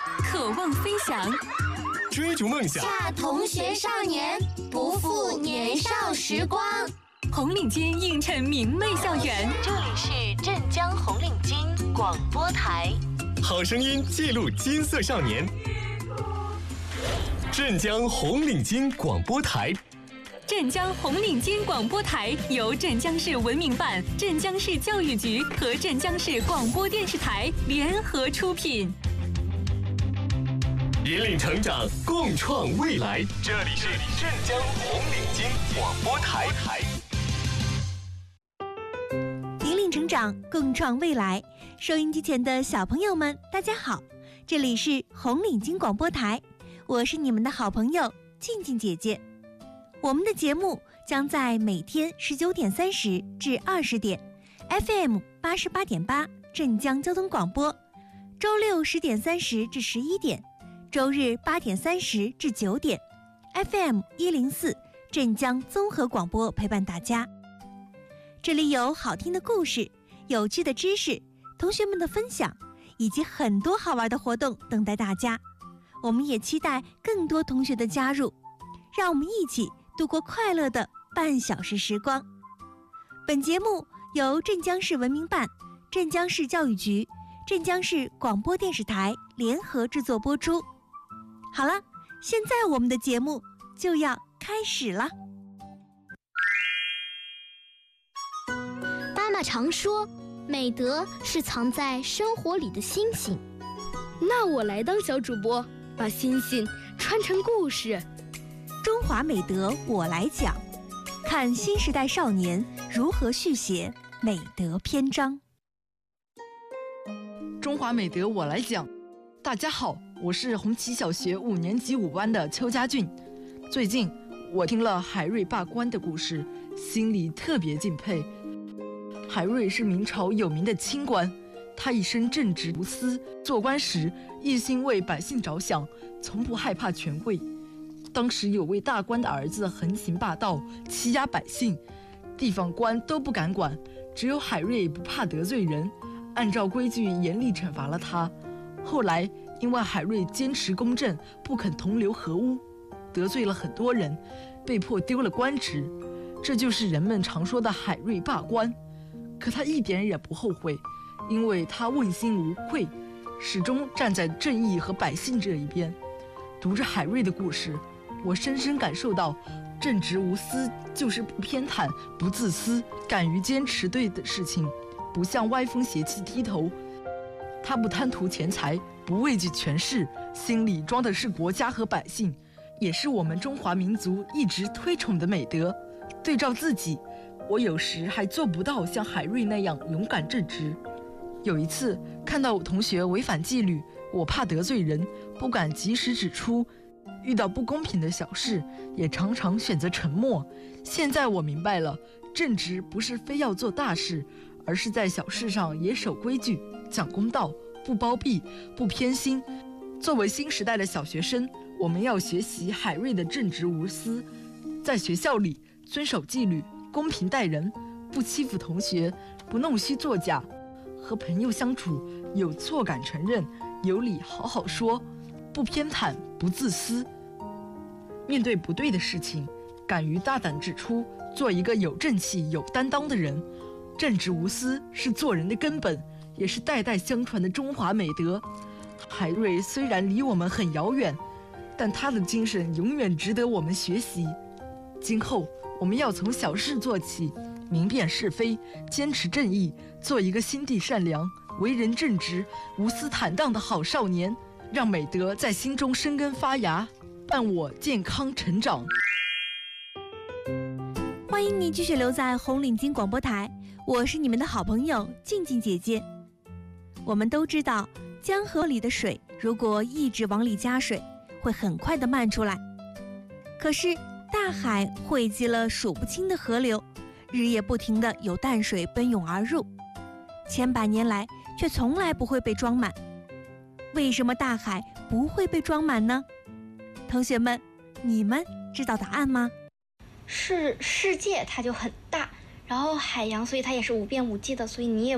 渴望飞翔， 追逐梦想， 恰同学少年，不负年少时光。 红领巾映衬明媚校园。 这里是镇江红领巾广播台， 好声音记录金色少年。镇江红领巾广播台。 镇江红领巾广播台由镇江市文明办、镇江市教育局和镇江市广播电视台联合出品， 引领成长，共创未来。这里是镇江红领巾广播台。 引领成长，共创未来。收音机前的小朋友们，大家好，这里是红领巾广播台，我是你们的好朋友静静姐姐。我们的节目将在每天19点30至20点 FM 88.8镇江交通广播，周六10点30至11点，周日8点30至9点 FM 104镇江综合广播陪伴大家。这里有好听的故事、有趣的知识、同学们的分享，以及很多好玩的活动等待大家。我们也期待更多同学的加入，让我们一起度过快乐的半小时时光。本节目由镇江市文明办、镇江市教育局、镇江市广播电视台联合制作播出。好了，现在我们的节目就要开始了。 妈妈常说，美德是藏在生活里的星星。 那我来当小主播，把星星穿成故事。 中华美德我来讲，看新时代少年如何续写美德篇章。 中华美德我来讲。大家好，我是红旗小学5年级5班的邱家俊。最近我听了海瑞罢官的故事，心里特别敬佩。海瑞是明朝有名的清官，他一生正直无私，做官时一心为百姓着想，从不害怕权贵。当时有位大官的儿子横行霸道，欺压百姓，地方官都不敢管，只有海瑞不怕得罪人，按照规矩严厉惩罚了他。后来因为海瑞坚持公正，不肯同流合污，得罪了很多人，被迫丢了官职，这就是人们常说的海瑞罢官。可他一点也不后悔，因为他问心无愧，始终站在正义和百姓这一边。读着海瑞的故事，我深深感受到，正直无私就是不偏袒、不自私，敢于坚持对的事情，不向歪风邪气低头。他不贪图钱财，不畏惧权势，心里装的是国家和百姓，也是我们中华民族一直推崇的美德。对照自己，我有时还做不到像海瑞那样勇敢正直。有一次看到我同学违反纪律，我怕得罪人，不敢及时指出，遇到不公平的小事也常常选择沉默。现在我明白了，正直不是非要做大事，而是在小事上也守规矩，讲公道，不包庇，不偏心。作为新时代的小学生，我们要学习海瑞的正直无私，在学校里遵守纪律，公平待人，不欺负同学，不弄虚作假，和朋友相处有错敢承认，有理好好说，不偏袒，不自私。面对不对的事情，敢于大胆指出，做一个有正气、有担当的人。正直无私是做人的根本，也是代代相传的中华美德。海瑞虽然离我们很遥远，但他的精神永远值得我们学习。今后我们要从小事做起，明辨是非，坚持正义，做一个心地善良、为人正直、无私坦荡的好少年，让美德在心中生根发芽，伴我健康成长。 欢迎你继续留在红领巾广播台，我是你们的好朋友静静姐姐。我们都知道，江河里的水如果一直往里加水，会很快的漫出来。可是大海汇集了数不清的河流，日夜不停的有淡水奔涌而入，千百年来却从来不会被装满。为什么大海不会被装满呢？同学们，你们知道答案吗？ 是世界它就很大，然后海洋所以它也是无边无际的，所以你也